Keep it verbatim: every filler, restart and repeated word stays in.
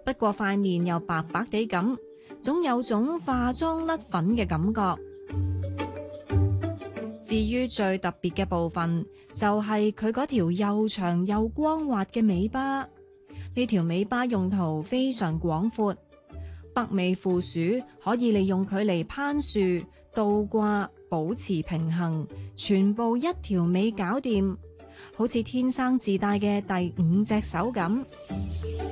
不過塊面又白白地咁，總有種化妝甩粉嘅感覺。至於最特別嘅部分，就係佢嗰條又長又光滑嘅尾巴。呢條尾巴用途非常廣闊，北美負鼠可以利用佢嚟攀樹、倒掛、保持平衡，全部一條尾搞掂，好似天生自帶嘅第五隻手咁。